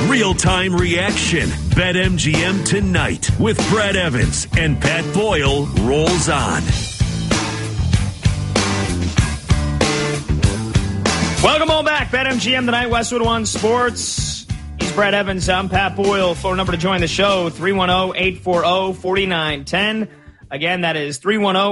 Real-time reaction. BetMGM tonight with Brad Evans and Pat Boyle rolls on. Welcome all back. BetMGM tonight, Westwood One Sports. He's Brad Evans. I'm Pat Boyle. Phone number to join the show, 310-840-4910. Again, that is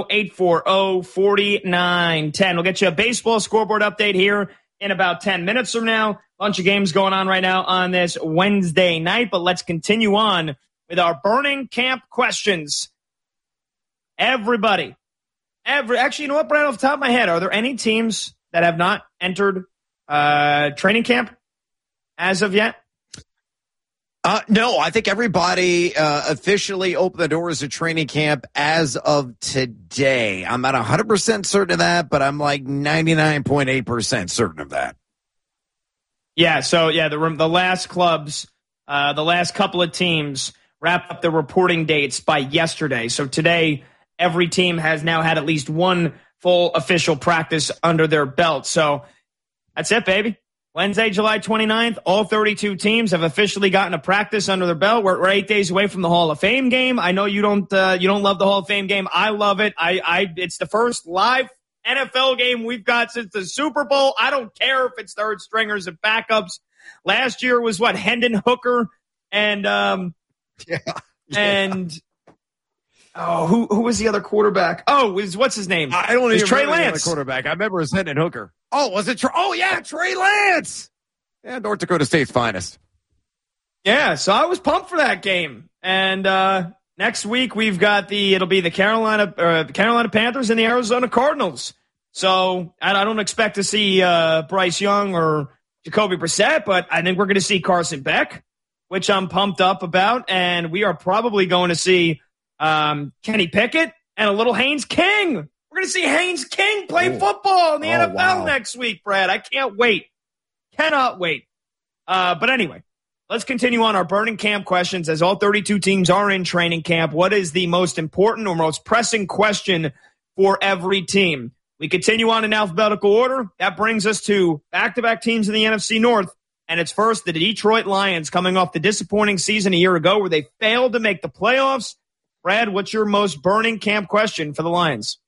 310-840-4910. We'll get you a baseball scoreboard update here in about 10 minutes from now. Bunch of games going on right now on this Wednesday night, but let's continue on with our burning camp questions. Actually, you know what, Brad, off the top of my head, are there any teams that have not entered training camp as of yet? No, I think everybody officially opened the doors to training camp as of today. I'm not 100% certain of that, but I'm like 99.8% certain of that. Yeah, so the last clubs, the last couple of teams wrapped up the reporting dates by yesterday. So today, every team has now had at least one full official practice under their belt. So that's it, baby. Wednesday, July 29th, all 32 teams have officially gotten a practice under their belt. We're 8 days away from the Hall of Fame game. I know you don't love the Hall of Fame game. I love it. It's the first live NFL game we've got since the Super Bowl. I don't care if it's third stringers and backups. Last year was Hendon Hooker and who was the other quarterback? What's his name? I don't even Trey remember Lance. the quarterback. I remember it was Hendon Hooker. Oh, was it Trey? Oh, yeah, Trey Lance. Yeah, North Dakota State's finest. Yeah, so I was pumped for that game. And next week we've got it'll be the Carolina Panthers and the Arizona Cardinals. So I don't expect to see Bryce Young or Jacoby Brissett, but I think we're going to see Carson Beck, which I'm pumped up about. And we are probably going to see Kenny Pickett and a little Haynes King. We're going to see Haynes King play football in the NFL next week, Brad. I can't wait. Cannot wait. But anyway, let's continue on our burning camp questions. As all 32 teams are in training camp, what is the most important or most pressing question for every team? We continue on in alphabetical order. That brings us to back-to-back teams in the NFC North. And it's first the Detroit Lions, coming off the disappointing season a year ago where they failed to make the playoffs. Brad, what's your most burning camp question for the Lions?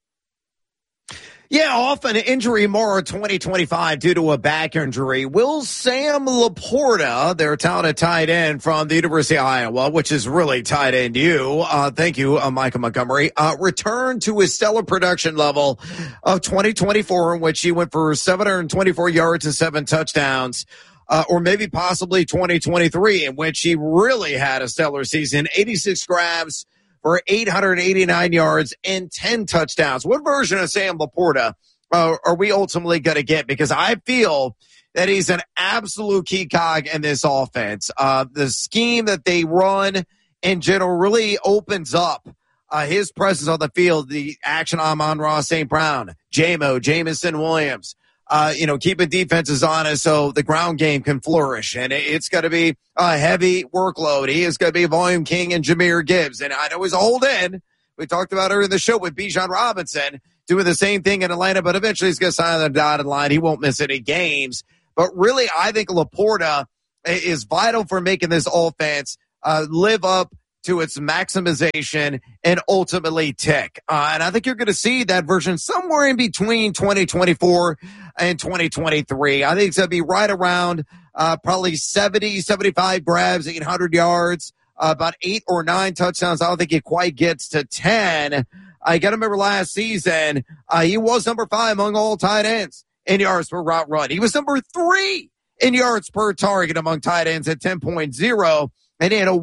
Yeah, off an injury more 2025 due to a back injury. Will Sam Laporta, their talented tight end from the University of Iowa, which is really tight end thank you, Michael Montgomery, return to his stellar production level of 2024 in which he went for 724 yards and 7 touchdowns, or maybe possibly 2023 in which he really had a stellar season, 86 grabs for 889 yards and 10 touchdowns. What version of Sam Laporta are we ultimately going to get? Because I feel that he's an absolute key cog in this offense. The scheme that they run in general really opens up his presence on the field. The action on Amon-Ra St. Brown, Jamison Williams, keeping defenses honest so the ground game can flourish. And it's going to be a heavy workload. He is going to be volume king and Jahmyr Gibbs. And I know he's a hold in. We talked about earlier in the show with Bijan Robinson doing the same thing in Atlanta, but eventually he's going to sign on the dotted line. He won't miss any games. But really, I think Laporta is vital for making this offense live up to its maximization and ultimately tick. And I think you're going to see that version somewhere in between 2024 and 2023. I think it's going to be right around probably 70, 75 grabs, 800 yards, about 8 or 9 touchdowns. I don't think it quite gets to 10. I got to remember last season, he was number 5 among all tight ends in yards per route run. He was number 3 in yards per target among tight ends at 10.0. And he had a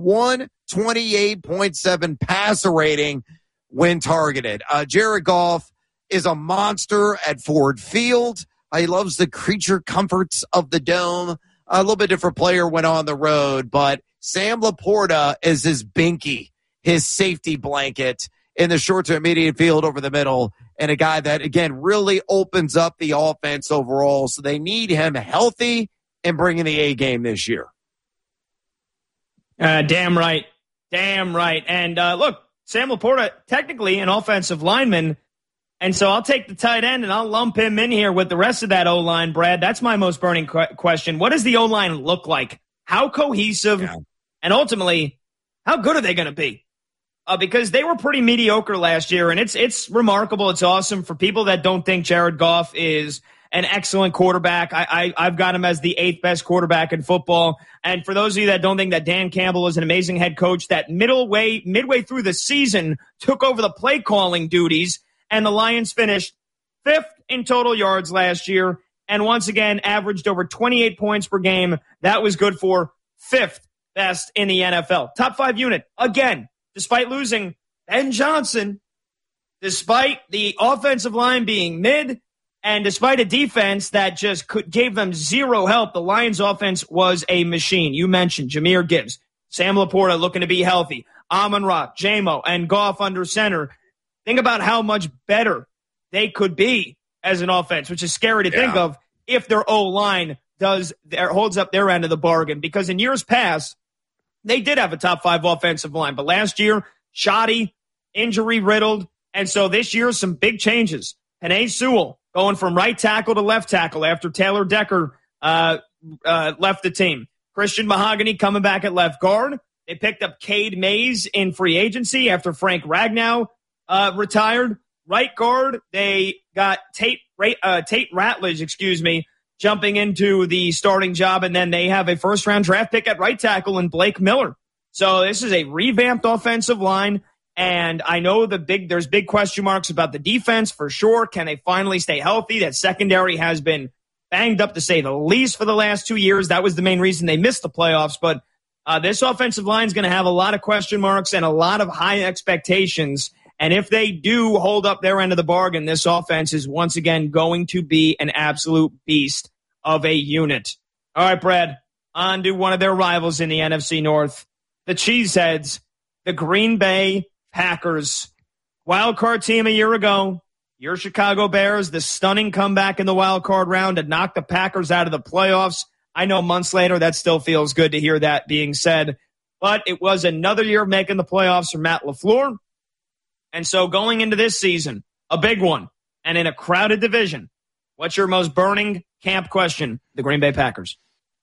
128.7 passer rating when targeted. Jared Goff is a monster at Ford Field. He loves the creature comforts of the dome. A little bit different player when on the road, but Sam Laporta is his binky, his safety blanket in the short to intermediate field over the middle, and a guy that, again, really opens up the offense overall. So they need him healthy and bringing the A game this year. Damn right. And look, Sam Laporta, technically an offensive lineman, and so I'll take the tight end and I'll lump him in here with the rest of that O-line, Brad. That's my most burning question. What does the O-line look like how cohesive and ultimately how good are they going to be? Because they were pretty mediocre last year, and it's remarkable. It's awesome for people that don't think Jared Goff is an excellent quarterback. I've got him as the 8th best quarterback in football. And for those of you that don't think that Dan Campbell is an amazing head coach, that midway through the season took over the play calling duties, and the Lions finished 5th in total yards last year, and once again averaged over 28 points per game. That was good for 5th best in the NFL. Top 5 unit again. Despite losing Ben Johnson, despite the offensive line being mid, and despite a defense that just gave them zero help, the Lions offense was a machine. You mentioned Jahmyr Gibbs, Sam Laporta looking to be healthy, Amon-Ra, J-Mo, and Goff under center. Think about how much better they could be as an offense, which is scary to think of if their O-line holds up their end of the bargain. Because in years past, they did have a top 5 offensive line, but last year, shoddy, injury-riddled, and so this year, some big changes. Penei Sewell going from right tackle to left tackle after Taylor Decker left the team. Christian Mahogany coming back at left guard. They picked up Cade Mays in free agency after Frank Ragnow retired. Right guard, they got Tate Ratledge, jumping into the starting job, and then they have a first-round draft pick at right tackle in Blake Miller. So this is a revamped offensive line, and I know there's big question marks about the defense for sure. Can they finally stay healthy? That secondary has been banged up, to say the least, for the last 2 years. That was the main reason they missed the playoffs, but this offensive line is going to have a lot of question marks and a lot of high expectations. And if they do hold up their end of the bargain, this offense is once again going to be an absolute beast of a unit. All right, Brad, on to one of their rivals in the NFC North, the Cheeseheads, the Green Bay Packers. Wild card team a year ago. Your Chicago Bears, the stunning comeback in the wild card round to knock the Packers out of the playoffs. I know months later that still feels good to hear that being said, but it was another year of making the playoffs for Matt LaFleur. And so going into this season, a big one, and in a crowded division, what's your most burning camp question? The Green Bay Packers.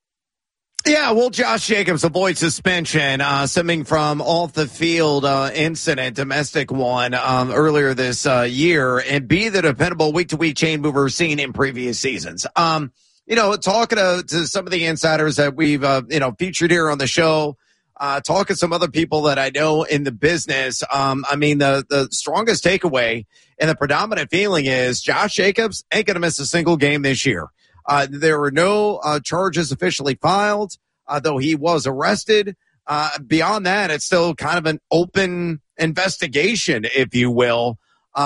Yeah, well, Josh Jacobs avoids suspension stemming from off-the-field incident, domestic one, earlier this year, and be the dependable week-to-week chain mover seen in previous seasons. Talking to some of the insiders that we've, featured here on the show, talking to some other people that I know in the business, the strongest takeaway and the predominant feeling is Josh Jacobs ain't going to miss a single game this year. There were no charges officially filed, though he was arrested. Beyond that, it's still kind of an open investigation, if you will.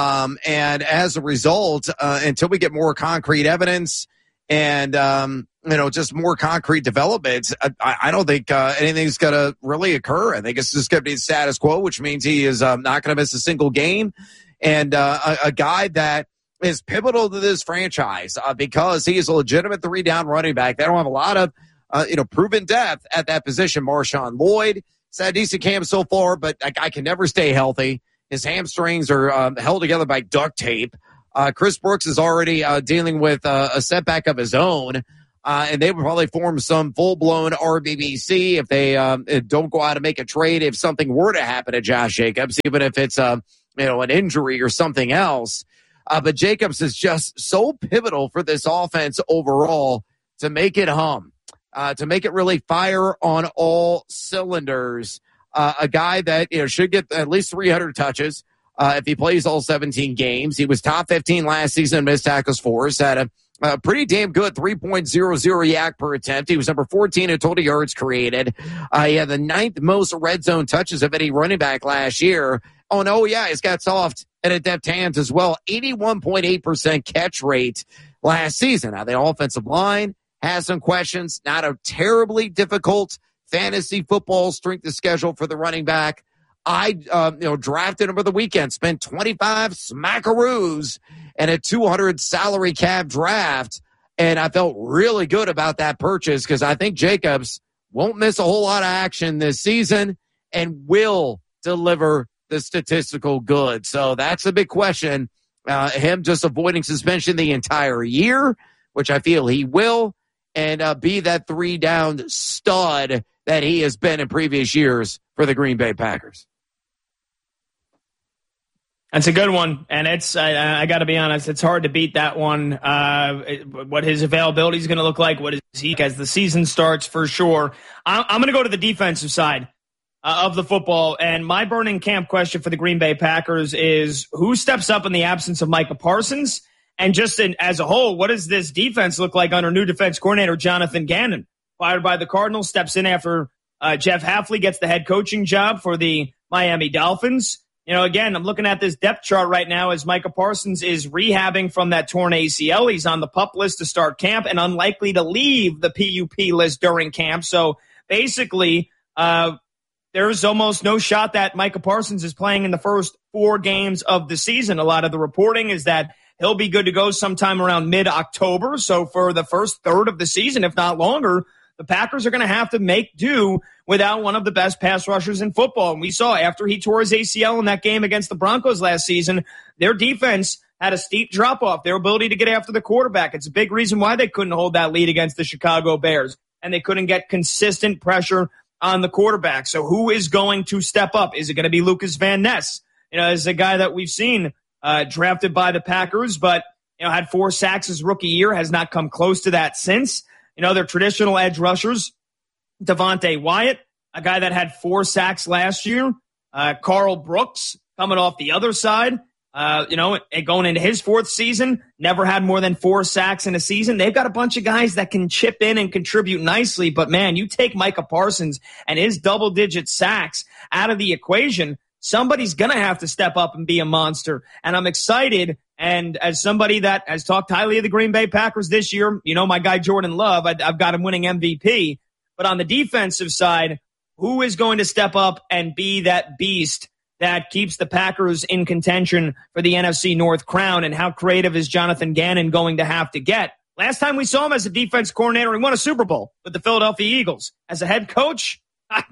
And as a result, until we get more concrete evidence and, just more concrete developments, I don't think anything's going to really occur. I think it's just going to be the status quo, which means he is not going to miss a single game. And a guy that is pivotal to this franchise because he is a legitimate 3-down running back. They don't have a lot of, proven depth at that position. Marshawn Lloyd has had a decent camp so far, but that guy can never stay healthy. His hamstrings are held together by duct tape. Chris Brooks is already dealing with a setback of his own, and they would probably form some full-blown RBBC if they don't go out and make a trade if something were to happen to Josh Jacobs, even if it's an injury or something else. But Jacobs is just so pivotal for this offense overall to make it hum, to make it really fire on all cylinders. A guy that should get at least 300 touches if he plays all 17 games. He was top 15 last season in missed tackles force, had a pretty damn good 3.00 yak per attempt. He was number 14 in total yards created. He had the 9th most red zone touches of any running back last year. Oh, no, yeah, he's got soft and adept hands as well. 81.8% catch rate last season. Now, the offensive line has some questions. Not a terribly difficult fantasy football strength of schedule for the running back. I, drafted him over the weekend, spent 25 smackaroos and a 200 salary cap draft. And I felt really good about that purchase because I think Jacobs won't miss a whole lot of action this season and will deliver the statistical good. So that's a big question. Him just avoiding suspension the entire year, which I feel he will, and be that 3-down stud that he has been in previous years for the Green Bay Packers. That's a good one, and it's I got to be honest, it's hard to beat that one. What his availability is going to look like, what is he as the season starts for sure. I'm going to go to the defensive side of the football, and my burning camp question for the Green Bay Packers is who steps up in the absence of Micah Parsons, and just as a whole, what does this defense look like under new defense coordinator Jonathan Gannon, fired by the Cardinals, steps in after Jeff Hafley gets the head coaching job for the Miami Dolphins. You know, again, I'm looking at this depth chart right now as Micah Parsons is rehabbing from that torn ACL. He's on the PUP list to start camp and unlikely to leave the PUP list during camp. So basically, there's almost no shot that Micah Parsons is playing in the first 4 games of the season. A lot of the reporting is that he'll be good to go sometime around mid-October. So for the first third of the season, if not longer, the Packers are going to have to make do without one of the best pass rushers in football. And we saw after he tore his ACL in that game against the Broncos last season, their defense had a steep drop-off, their ability to get after the quarterback. It's a big reason why they couldn't hold that lead against the Chicago Bears, and they couldn't get consistent pressure on the quarterback. So who is going to step up? Is it going to be Lucas Van Ness? You know, as a guy that we've seen drafted by the Packers, but had 4 sacks his rookie year, has not come close to that since. Their traditional edge rushers, Devontae Wyatt, a guy that had 4 sacks last year. Carl Brooks coming off the other side, going into his 4th season, never had more than 4 sacks in a season. They've got a bunch of guys that can chip in and contribute nicely. But, man, you take Micah Parsons and his double-digit sacks out of the equation, somebody's going to have to step up and be a monster. And I'm excited. And as somebody that has talked highly of the Green Bay Packers this year, my guy Jordan Love, I've got him winning MVP. But on the defensive side, who is going to step up and be that beast that keeps the Packers in contention for the NFC North crown? And how creative is Jonathan Gannon going to have to get? Last time we saw him as a defense coordinator, he won a Super Bowl with the Philadelphia Eagles. As a head coach,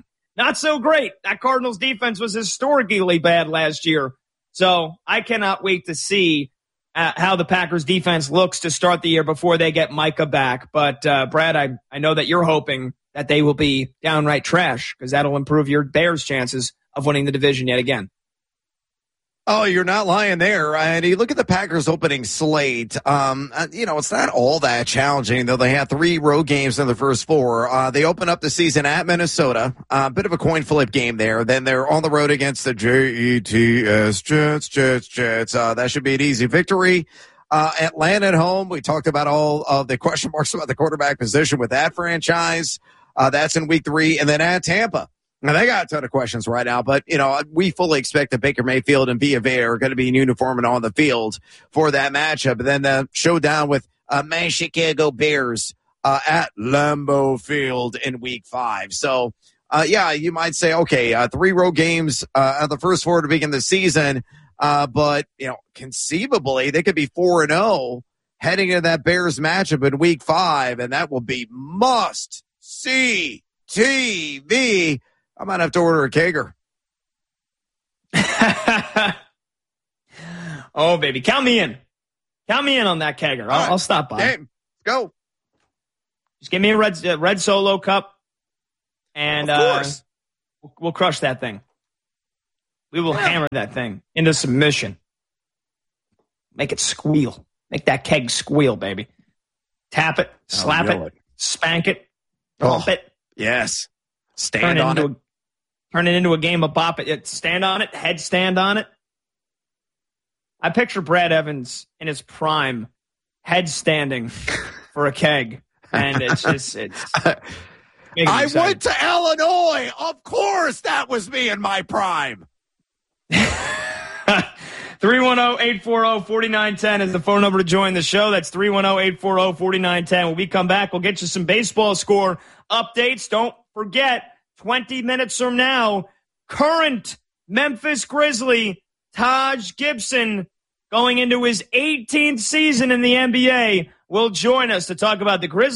not so great. That Cardinals defense was historically bad last year. So I cannot wait to see how the Packers defense looks to start the year before they get Micah back. But, Brad, I know that you're hoping that they will be downright trash because that'll improve your Bears' chances of winning the division yet again. Oh, you're not lying there. And you look at the Packers opening slate. It's not all that challenging, though. They have 3 road games in the first 4. They open up the season at Minnesota. A bit of a coin flip game there. Then they're on the road against the Jets. That should be an easy victory. Atlanta at home. We talked about all of the question marks about the quarterback position with that franchise. That's in week 3. And then at Tampa. Now, they got a ton of questions right now, but, we fully expect that Baker Mayfield and Vita Vea are going to be in uniform and on the field for that matchup. And then the showdown with my Chicago Bears at Lambeau Field in week 5. So, you might say, okay, 3 road games at the first 4 to begin the season. But, conceivably, they could be 4-0 heading into that Bears matchup in week 5, and that will be must-see TV. I might have to order a kegger. Oh, baby. Count me in. Count me in on that kegger. I'll stop by. Hey, go. Just give me a red Solo cup, and of course. We'll crush that thing. We will hammer that thing into submission. Make it squeal. Make that keg squeal, baby. Tap it, slap it, spank it, bump it. Yes. Stand on it. Turn it into a game of bop it. Stand on it, headstand on it. I picture Brad Evans in his prime, head standing for a keg. And it's I went to Illinois. Of course, that was me in my prime. 310-840-4910 is the phone number to join the show. That's 310-840-4910. When we come back, we'll get you some baseball score updates. Don't forget, 20 minutes from now, current Memphis Grizzly Taj Gibson, going into his 18th season in the NBA, will join us to talk about the Grizzlies.